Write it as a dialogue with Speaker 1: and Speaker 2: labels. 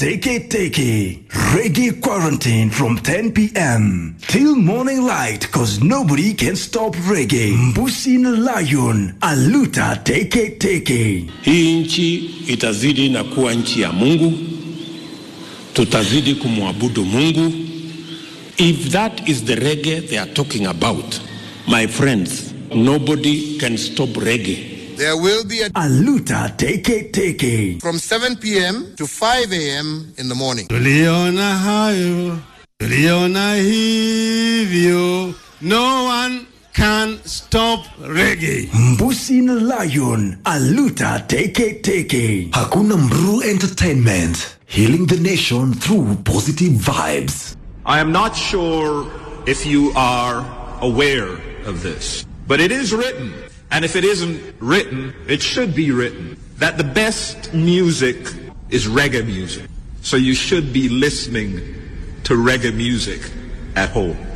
Speaker 1: Teke Reggae Quarantine from 10 p.m. till morning light, cause nobody can stop reggae. Mbusi na Lion, aluta Teke.
Speaker 2: Hii nchi itazidi na kuwa nchi ya Mungu. Tutazidi kumwabudu Mungu. If that is the reggae they are talking about, my friends, nobody can stop reggae.
Speaker 3: There will be a
Speaker 1: aluta Teke
Speaker 3: from 7 p.m. to 5 a.m. in the morning.
Speaker 4: Tuliona hayo, tuliona hivyo. No one can stop reggae.
Speaker 1: Mbusi na Lion, aluta Teke. Hakuna Mru Entertainment, healing the nation through positive vibes.
Speaker 5: I am not sure if you are aware of this, but it is written, and if it isn't written, it should be written, that the best music is reggae music. So you should be listening to reggae music at home.